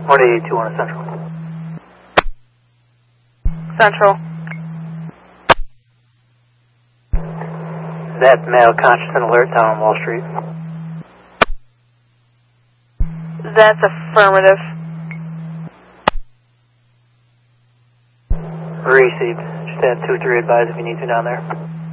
18821 Central. Central. That male conscious and alert down on Wall Street. That's affirmative. Received. Just add 2-3 advise if you need to down there.